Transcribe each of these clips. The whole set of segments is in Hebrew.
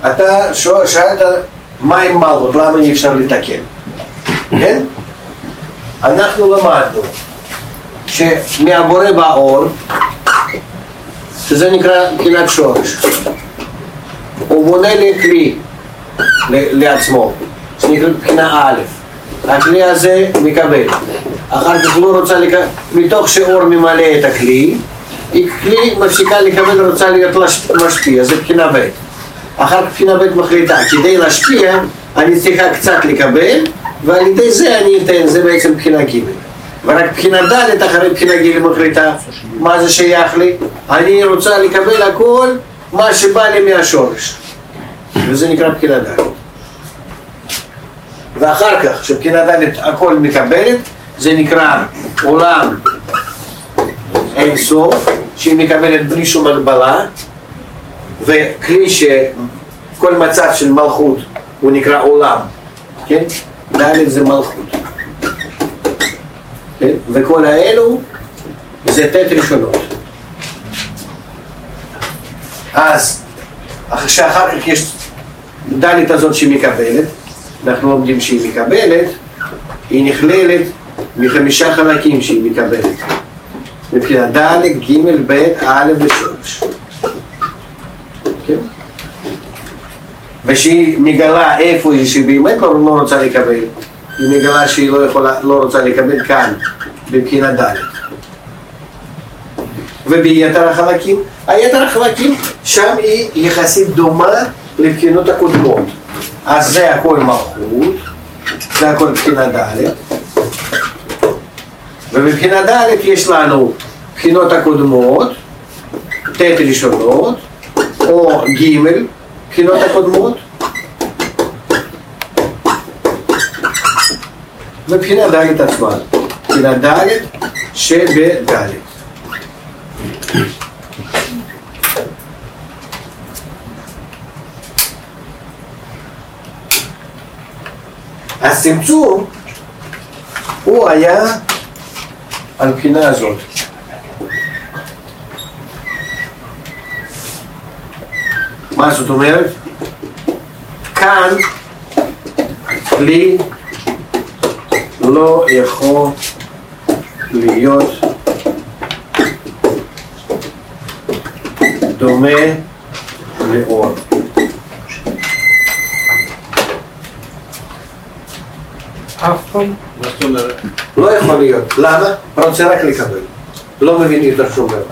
אתה שאלת מה עם מלכות, למה אי אפשר לתקן? כן? אנחנו למדנו שמהבורא באור, שזה נקרא בחינת שורש, הוא בונה לי כלי לעצמו, שנקרא בחינה א', הכלי הזה מקבל, אחר כך הוא רוצה לקבל, מתוך שאור ממלא את הכלי, כלי מפסיקה לקבל, רוצה להיות משפיע, זה בחינה ב'. אחר כך בחינה ב' מחליטה, כדי להשפיע אני צריכה קצת לקבל, ועל ידי זה אני אתן, זה בעצם בחינה ג'. ורק בחינה ד' אחרי בחינה ג' מחליטה, מה זה שייך לי? אני רוצה לקבל הכל מה שבא לי מהשורש, וזה נקרא בחינה ד'. ואחר כך, שבחינה ד' הכל מקבלת, זה נקרא עולם אין סוף, שהיא מקבלת בלי שום הגבלה, וכלי שכל מצב של מלכות הוא נקרא עולם, כן? ד' זה מלכות, כן? וכל האלו זה ת' ראשונות. אז שאחר כך יש ד' הזאת שהיא מקבלת, אנחנו לומדים שהיא מקבלת, היא נכללת מחמישה חלקים שהיא מקבלת, מבחינת ד', ג', ב', א' ושורש. כן? ושהיא מגלה איפה היא שבאמת לא רוצה לקבל, היא מגלה שהיא לא רוצה לקבל כאן, בבחינת ד'. וביתר החלקים, היתר החלקים שם היא יחסית דומה לבחינות הקודמות. אז זה הכל מלכות, זה הכל בחינת ד'. ובבחינת ד' יש לנו בחינות הקודמות, ת' ראשונות, או ג' בחינות הקודמות, ובחינת ד' עצמה, בחינת ד' שבד'. הצמצום הוא היה על בחינה הזאת. מה זאת אומרת? כאן כלי לא יכול להיות דומה לאור. אף פעם? מה זאת אומרת? לא יכול להיות. למה? רוצה רק לקבל. לא מבין יותר שום דבר.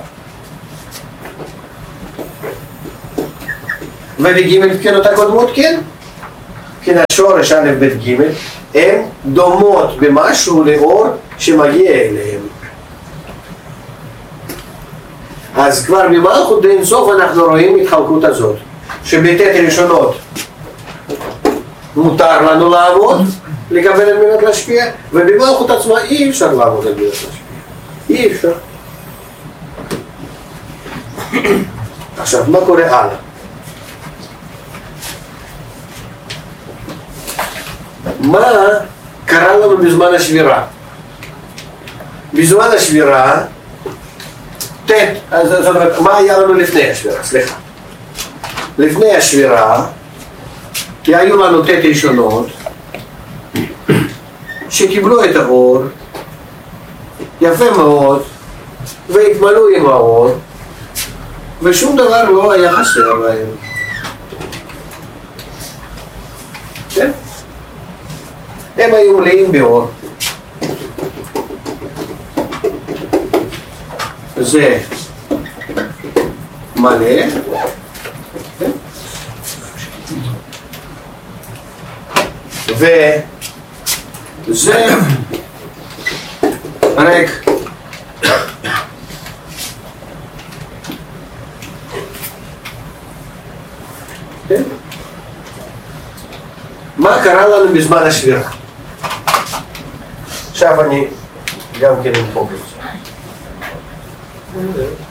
ובג' בחינות הקודמות כן. בחינת שורש א' ב' ג' הן דומות במשהו לאור שמגיע אליהם. אז כבר במלכות דאין סוף אנחנו רואים התחלקות הזאת, שבת' ראשונות מותר לנו לעבוד, לקבל על מנת להשפיע, ובמלכות עצמה אי אפשר לעבוד על מנת להשפיע. אי אפשר. עכשיו, מה קורה הלאה? מה קרה לנו בזמן השבירה? בזמן השבירה, זאת אומרת, מה היה לנו לפני השבירה? סליחה. לפני השבירה, כי היו לנו ת' ראשונות, שקיבלו את האור, יפה מאוד, והתמלאו עם האור, ושום דבר לא היה חסר להם. כן? הם היו מלאים באור. זה מלא, וזה ריק. מה קרה לנו בזמן השבירה? עכשיו אני גם כן אמחוק את זה.